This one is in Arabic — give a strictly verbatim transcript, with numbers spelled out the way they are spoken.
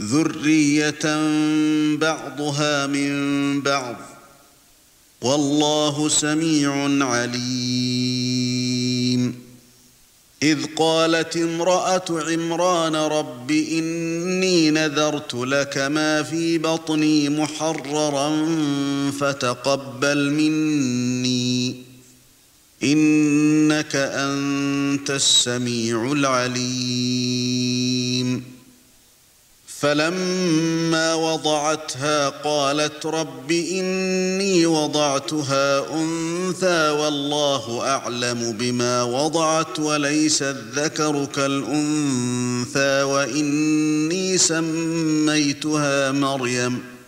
ذُرِّيَّةً بَعْضُهَا مِن بَعْضٍ وَاللَّهُ سَمِيعٌ عَلِيمٌ إِذْ قَالَتِ امْرَأَةُ عِمْرَانَ رَبِّ إِنِّي نَذَرْتُ لَكَ مَا فِي بَطْنِي مُحَرَّرًا فَتَقَبَّلْ مِنِّي إِنَّكَ أَنتَ السَّمِيعُ الْعَلِيمُ فَلَمَّا وَضَعَتْهَا قَالَتْ رَبِّ إِنِّي وَضَعْتُهَا أُنثَىٰ وَاللَّهُ أَعْلَمُ بِمَا وَضَعَتْ وَلَيْسَ الذَّكَرُ كَالْأُنثَىٰ وَإِنِّي سَمَّيْتُهَا مَرْيَمَ